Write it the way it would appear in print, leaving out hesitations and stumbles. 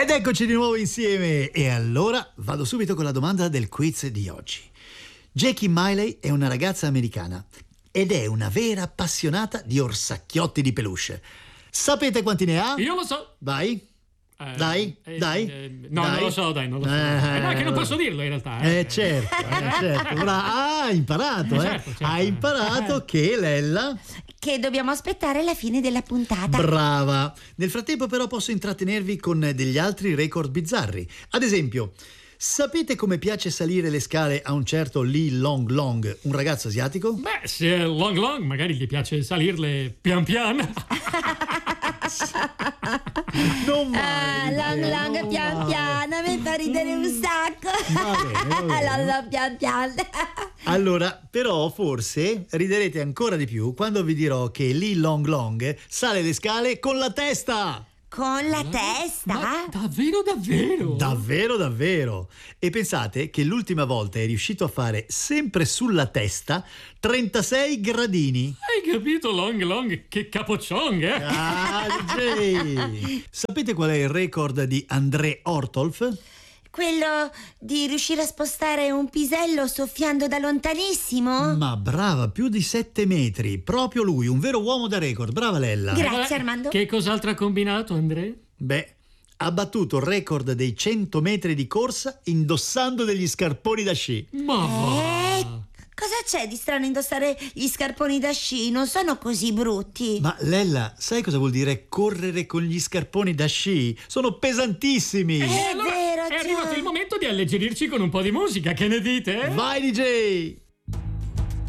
Ed eccoci di nuovo insieme. E allora vado subito con la domanda del quiz di oggi. Jackie Miley è una ragazza americana ed è una vera appassionata di orsacchiotti di peluche. Sapete quanti ne ha? Io lo so. Vai. Dai. No, Dai. non lo so, non lo so. No, che non posso dirlo in realtà. Certo. Hai imparato, Certo. Hai imparato che Lella... Che dobbiamo aspettare la fine della puntata. Brava. Nel frattempo però posso intrattenervi con degli altri record bizzarri. Ad esempio, sapete come piace salire le scale a un certo Lee Long Long, un ragazzo asiatico? Beh, se è Long Long magari gli piace salirle pian piano. Non male. Long pian piano, mi fa ridere un sacco. Va bene. Long pian piano. Allora, però forse riderete ancora di più quando vi dirò che Lee Long Long sale le scale con la testa. Con la testa? Ma davvero? Davvero. E pensate che l'ultima volta è riuscito a fare sempre sulla testa 36 gradini. Hai capito, Long Long? Che capocciong, eh? Ah, DJ! Sapete qual è il record di André Ortolf? Quello di riuscire a spostare un pisello soffiando da lontanissimo? Ma brava, più di 7 metri. Proprio lui, un vero uomo da record. Brava Lella. Grazie, Armando. Che cos'altro ha combinato, Andrea? Beh, ha battuto il record dei 100 metri di corsa indossando degli scarponi da sci. Ma va! Cosa c'è di strano indossare gli scarponi da sci? Non sono così brutti. Ma Lella, sai cosa vuol dire correre con gli scarponi da sci? Sono pesantissimi. È Allora, vero, è arrivato il momento di alleggerirci con un po' di musica, che ne dite? Vai DJ!